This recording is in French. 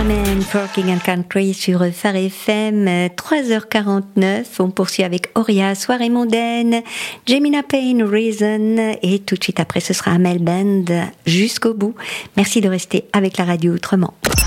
Amen, Forking and Country sur Phare FM, 3h49. On poursuit avec Auria, Soirée mondaine, Jemina Payne, Reason, et tout de suite après ce sera Amel Band jusqu'au bout. Merci de rester avec la radio autrement.